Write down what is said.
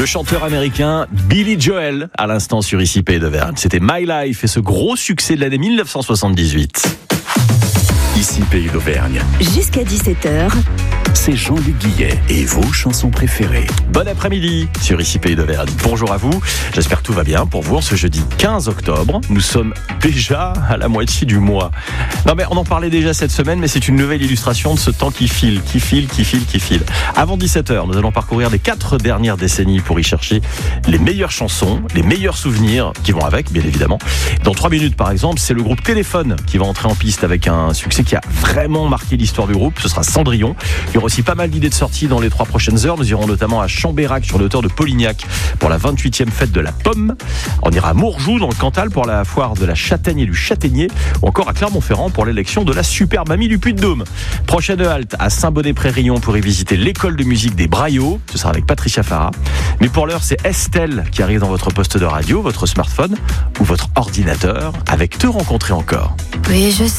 Le chanteur américain Billy Joel, à l'instant sur ICI Pays d'Auvergne. C'était My Life et ce gros succès de l'année 1978. ICI Pays d'Auvergne. Jusqu'à 17h. C'est Jean-Luc Guillet et vos chansons préférées. Bon après-midi sur ICI Pays d'Auvergne. Bonjour à vous, j'espère que tout va bien pour vous en ce jeudi 15 octobre. Nous sommes déjà à la moitié du mois. Non mais on en parlait déjà cette semaine, mais c'est une nouvelle illustration de ce temps qui file. Avant 17h, nous allons parcourir les 4 dernières décennies pour y chercher les meilleures chansons, les meilleurs souvenirs qui vont avec, bien évidemment. Dans 3 minutes par exemple, c'est le groupe Téléphone qui va entrer en piste avec un succès qui a vraiment marqué l'histoire du groupe. Ce sera Cendrillon. Il y aura aussi pas mal d'idées de sorties dans les 3 prochaines heures. Nous irons notamment à Chambérac sur les hauteurs de Polignac pour la 28e fête de la pomme. On ira à Mourjoux dans le Cantal pour la foire de la châtaigne et du châtaignier, ou encore à Clermont-Ferrand pour l'élection de la super mamie du Puy-de-Dôme. Prochaine halte à Saint-Bonnet-Près-Rion pour y visiter l'école de musique des Braillots. Ce sera avec Patricia Farah. Mais pour l'heure, c'est Estelle qui arrive dans votre poste de radio, votre smartphone ou votre ordinateur avec Te rencontrer encore. Oui, je sais.